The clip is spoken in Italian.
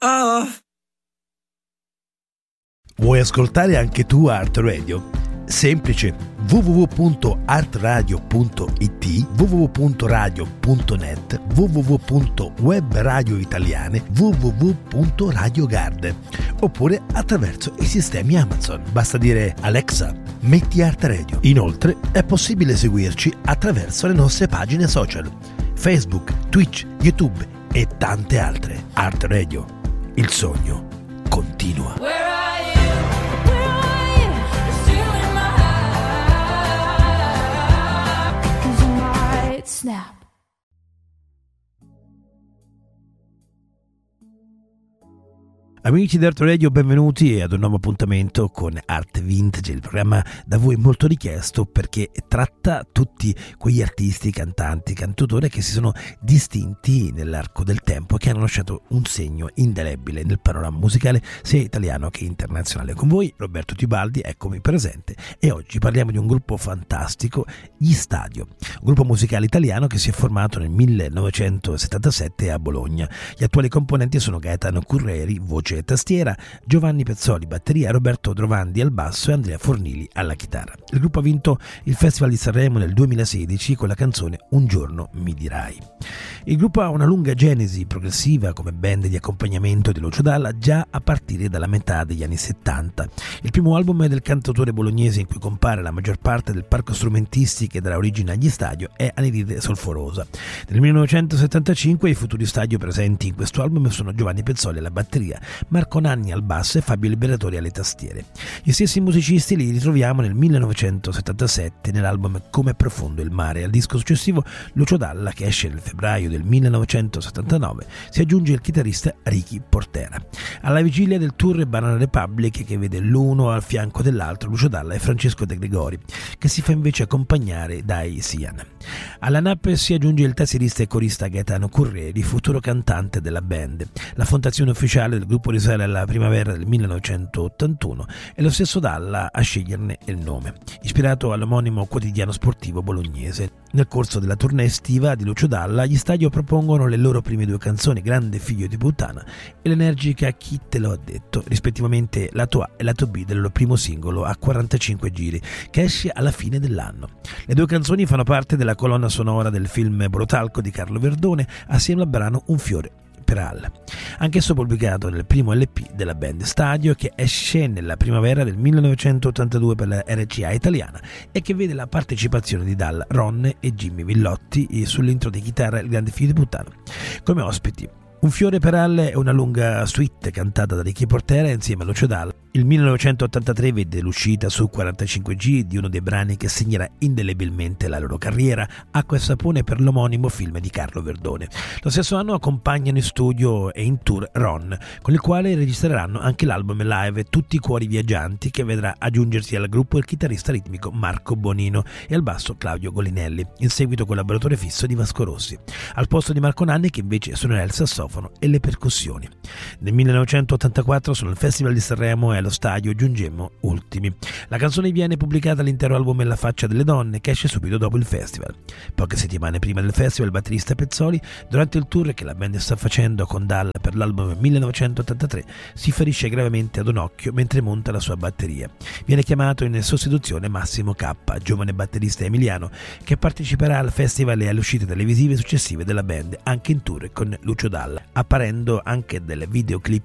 Vuoi ascoltare anche tu Art Radio? Semplice, www.artradio.it, www.radio.net, www.webradioitaliane, www.radiogarden, oppure attraverso i sistemi Amazon. Basta dire Alexa, metti Art Radio. Inoltre è possibile seguirci attraverso le nostre pagine social, Facebook, Twitch, YouTube e tante altre. Art Radio, il sogno continua. Snap. Amici di Art Radio, benvenuti ad un nuovo appuntamento con Art Vintage, il programma da voi molto richiesto perché tratta tutti quegli artisti, cantanti, cantautori che si sono distinti nell'arco del tempo e che hanno lasciato un segno indelebile nel panorama musicale sia italiano che internazionale. Con voi Roberto Tibaldi, eccomi presente, e oggi parliamo di un gruppo fantastico, gli Stadio, un gruppo musicale italiano che si è formato nel 1977 a Bologna. Gli attuali componenti sono Gaetano Curreri, voce e tastiera, Giovanni Pezzoli batteria, Roberto Drovandi al basso e Andrea Fornili alla chitarra. Il gruppo ha vinto il Festival di Sanremo nel 2016 con la canzone Un giorno mi dirai. Il gruppo ha una lunga genesi progressiva come band di accompagnamento di Lucio Dalla già a partire dalla metà degli anni 70. Il primo album del cantautore bolognese in cui compare la maggior parte del parco strumentisti che darà origine agli Stadio è Anidride Solforosa. Nel 1975 i futuri Stadio presenti in questo album sono Giovanni Pezzoli alla batteria, Marco Nanni al basso e Fabio Liberatori alle tastiere. Gli stessi musicisti li ritroviamo nel 1977 nell'album Come profondo il mare. Al disco successivo Lucio Dalla, che esce nel febbraio del 1979, si aggiunge il chitarrista Ricky Portera. Alla vigilia del tour Banana Republic, che vede l'uno al fianco dell'altro Lucio Dalla e Francesco De Gregori, che si fa invece accompagnare dai Sian. Alla NAP si aggiunge il tastierista e corista Gaetano Curreri, futuro cantante della band. La fondazione ufficiale del gruppo risale alla primavera del 1981 e lo stesso Dalla a sceglierne il nome, ispirato all'omonimo quotidiano sportivo bolognese. Nel corso della tournée estiva di Lucio Dalla, gli Stadio propongono le loro prime due canzoni, Grande figlio di puttana e l'energica Chi te lo ha detto, rispettivamente lato A e lato B del loro primo singolo a 45 giri, che esce alla fine dell'anno. Le due canzoni fanno parte della colonna sonora del film Brotalco di Carlo Verdone, assieme al brano Un fiore per Al, anch'esso pubblicato nel primo LP della band Stadio, che esce nella primavera del 1982 per la RCA italiana e che vede la partecipazione di Dalla, Ron e Jimmy Villotti sull'intro di chitarra Il grande figlio di puttana come ospiti. Un fiore per Al è una lunga suite cantata da Ricky Portera insieme a Lucio Dalla. Il 1983 vede l'uscita su 45G di uno dei brani che segnerà indelebilmente la loro carriera, Acqua e sapone, per l'omonimo film di Carlo Verdone. Lo stesso anno accompagnano in studio e in tour Ron, con il quale registreranno anche l'album live Tutti i cuori viaggianti, che vedrà aggiungersi al gruppo il chitarrista ritmico Marco Bonino e al basso Claudio Golinelli, in seguito collaboratore fisso di Vasco Rossi, al posto di Marco Nanni, che invece suonerà il sassofono e le percussioni. Nel 1984 sul Festival di Sanremo e allo Stadio giungemmo ultimi. La canzone viene pubblicata all'intero album La faccia delle donne, che esce subito dopo il festival. Poche settimane prima del festival, il batterista Pezzoli, durante il tour che la band sta facendo con Dalla per l'album 1983, si ferisce gravemente ad un occhio mentre monta la sua batteria. Viene chiamato in sostituzione Massimo K, giovane batterista emiliano, che parteciperà al festival e alle uscite televisive successive della band, anche in tour con Lucio Dalla, apparendo anche del videoclip